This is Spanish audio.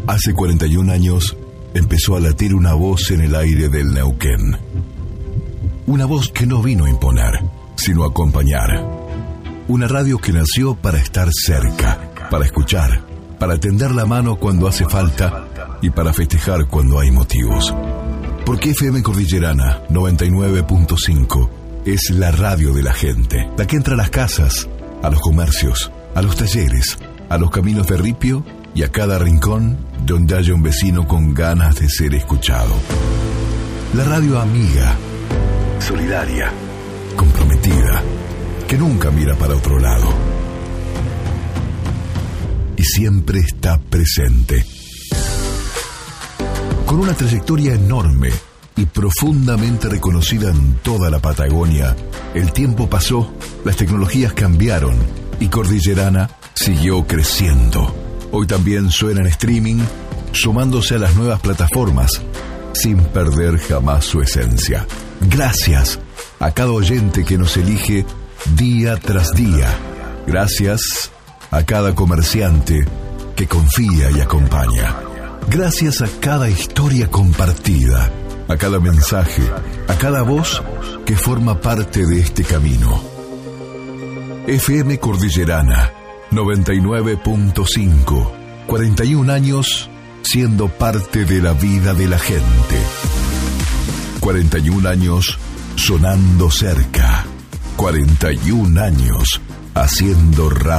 Hace 41 años empezó a latir una voz en el aire del Neuquén. Una voz que no vino a imponer, sino a acompañar. Una radio que nació para estar cerca, para escuchar, para tender la mano cuando hace falta y para festejar cuando hay motivos. Porque FM Cordillerana 99.5 es la radio de la gente, la que entra a las casas, a los comercios, a los talleres, a los caminos de ripio y a cada rincón donde haya un vecino con ganas de ser escuchado. La radio amiga, solidaria, comprometida, que nunca mira para otro lado y siempre está presente. Con una trayectoria enorme y profundamente reconocida en toda la Patagonia, el tiempo pasó, las tecnologías cambiaron y Cordillerana siguió creciendo. Hoy también suena en streaming, sumándose a las nuevas plataformas, sin perder jamás su esencia. Gracias a cada oyente que nos elige día tras día. Gracias a cada comerciante que confía y acompaña. Gracias a cada historia compartida, a cada mensaje, a cada voz que forma parte de este camino. FM Cordillerana 99.5. 41 años siendo parte de la vida de la gente. 41 años sonando cerca. 41 años haciendo radio.